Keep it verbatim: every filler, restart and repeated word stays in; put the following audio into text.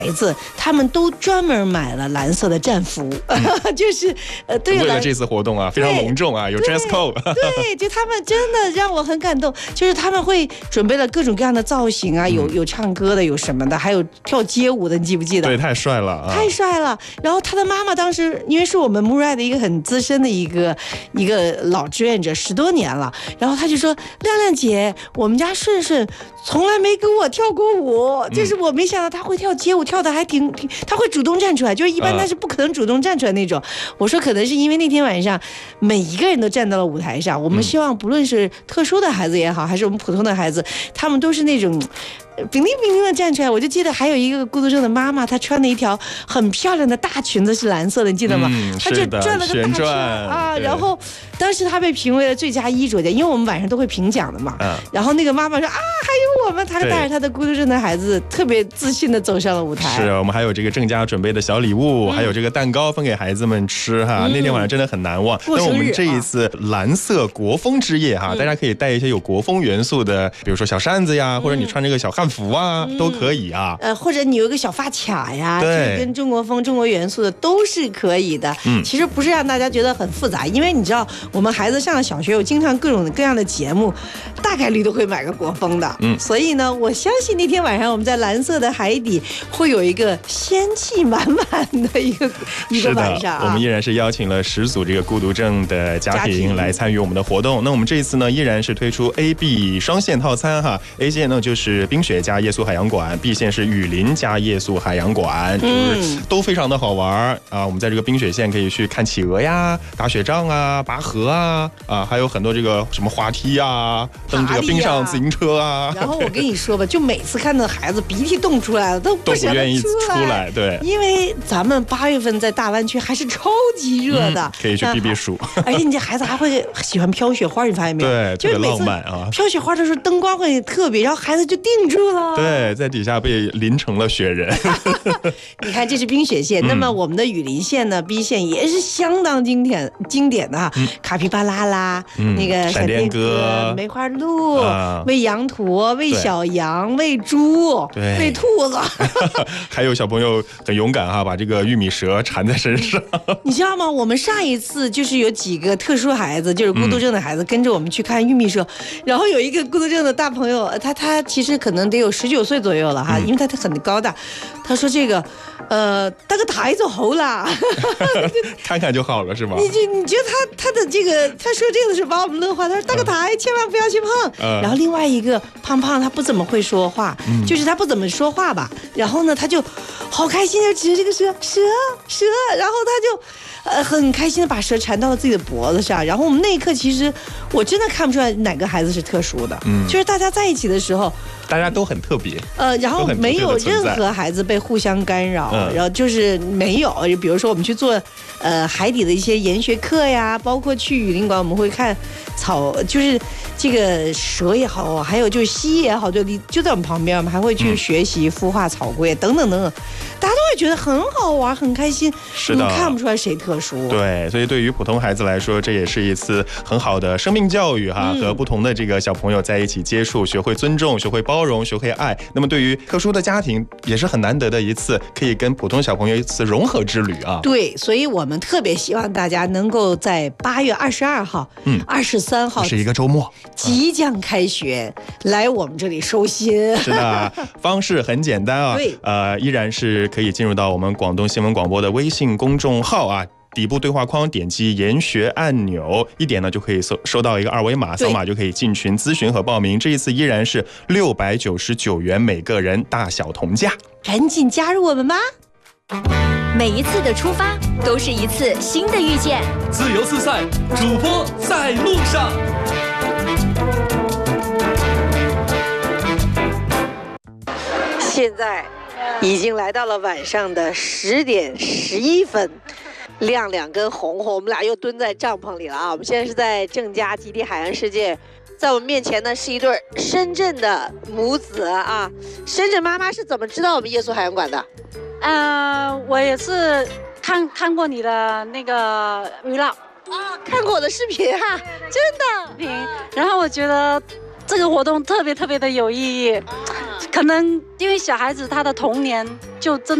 孩子他们都专门买了蓝色的战服，嗯、就是呃，对为了这次活动啊，非常隆重啊，有 dress code。 对，就他们真的让我很感动，就是他们会准备了各种各样的造型啊，有有唱歌的，有什么的，还有跳街舞的，你记不记得？ 对，太帅了、啊， 太帅了。然后他的妈妈当时因为是我们 Murai 的一个很资深的一个一个老志愿者，十多年了，然后他就说：“亮亮姐，我们家顺顺从来没跟我跳过舞，就是我没想到他会跳街舞。”跳的还挺，他会主动站出来，就是一般他是不可能主动站出来那种。嗯、我说可能是因为那天晚上每一个人都站到了舞台上，我们希望不论是特殊的孩子也好，还是我们普通的孩子，他们都是那种冰冰冰冰的站出来。我就记得还有一个孤独症的妈妈，她穿的一条很漂亮的大裙子是蓝色的，你记得吗？ 嗯、 她就转了个大圈啊，然后当时她被评为了最佳衣着家，因为我们晚上都会评奖的嘛。嗯、然后那个妈妈说啊，还有我们，她带着她的孤独症的孩子，特别自信的走上了舞台。 是我们还有这个郑家准备的小礼物，嗯、还有这个蛋糕分给孩子们吃哈。嗯、那天晚上真的很难忘。那我们这一次蓝色国风之夜哈，嗯、大家可以带一些有国风元素的，比如说小扇子呀，嗯、或者你穿这个小汉服啊。嗯都可以啊， 呃，或者你有一个小发卡呀，就是跟中国风、中国元素的都是可以的。嗯，其实不是让大家觉得很复杂，因为你知道，我们孩子上了小学，有经常各种各样的节目，大概率都会买个国风的。嗯，所以呢，我相信那天晚上我们在蓝色的海底会有一个仙气满满的一个一个晚上、啊。 我们依然是邀请了十组这个孤独症的家庭来参与我们的活动。那我们这一次呢，依然是推出 A B 双线套餐哈 ，A 线呢就是冰雪加夜宿海洋馆 ，B 线是雨林加夜宿海洋馆，就是都非常的好玩啊。我们在这个冰雪线可以去看企鹅呀、打雪仗啊、拔河啊，啊，还有很多这个什么滑梯啊、蹬这个冰上自行车啊。 然后我跟你说吧，就每次看到孩子鼻涕冻出来了，都不想愿意出来，对， 因为咱们八月份在大湾区还是超级热的，嗯、 可以去避避暑。 而且你这孩子还会喜欢飘雪花，你发现没有？ 对，特别浪漫啊！ 飘雪花的时候灯光会特别，然后孩子就定住了。 对，在底下被淋成了雪人。 你看，这是冰雪线，嗯、那么我们的雨林线呢 ？B 线也是相当经典经典的哈，嗯、卡皮巴拉啦，嗯、那个闪电歌、 梅花鹿、啊、喂羊驼、喂小羊、喂猪、喂兔子。 还有小朋友很勇敢哈，把这个玉米蛇缠在身上。 你知道吗？我们上一次就是有几个特殊孩子，就是孤独症的孩子，嗯、跟着我们去看玉米蛇，然后有一个孤独症的大朋友，他他其实可能得有十九岁左右了哈，嗯、因为他他很高大，他说这个，呃，大个台就好了， 看看就好了是吗？ 你就你觉得他他的这个，他说这个的时候把我们乐坏，他说大个台、嗯、千万不要去碰。嗯、然后另外一个胖胖他不怎么会说话，嗯、就是他不怎么说话吧，然后呢他就好开心的指着这个蛇蛇蛇，然后他就。呃，很开心的把蛇缠到了自己的脖子上，然后我们那一刻其实我真的看不出来哪个孩子是特殊的，嗯，就是大家在一起的时候， 大家都很特别， 呃，然后没有任何孩子被互相干扰，嗯、然后就是没有，比如说我们去做呃海底的一些研学课呀，包括去雨林馆，我们会看草，就是这个蛇也好，还有就是蜥蜴也好，就就在我们旁边，我们还会去学习孵化草龟、嗯、等等等等，大家都会觉得很好玩，很开心， 是的， 你看不出来谁特殊。 对，所以对于普通孩子来说，这也是一次很好的生命教育哈，嗯、和不同的这个小朋友在一起接触，学会尊重，学会包容，学会爱。那么对于特殊的家庭，也是很难得的一次可以跟普通小朋友一次融合之旅啊。 对，所以我们特别希望大家能够在八月二十二号、嗯，二十三号是一个周末， 即将开学，嗯、来我们这里收心。 是的，方式很简单啊， 对， 呃，依然是可以进入到我们广东新闻广播的微信公众号啊。底部对话框点击研学按钮，一点呢就可以收收到一个二维码，扫码就可以进群咨询和报名。这一次依然是六百九十九元每个人，大小同价， 赶紧加入我们吧！ 每一次的出发都是一次新的遇见， 自由自在，主播在路上。 现在已经来到了晚上的十点十一分。亮亮跟红红，我们俩又蹲在帐篷里了啊！我们现在是在郑家极地海洋世界，在我们面前呢是一对深圳的母子啊。深圳妈妈是怎么知道我们夜宿海洋馆的？ 呃，我也是看看过你的那个 vlog 啊，看过我的视频哈、啊，真的。 然后我觉得这个活动特别特别的有意义。可能因为小孩子他的童年就真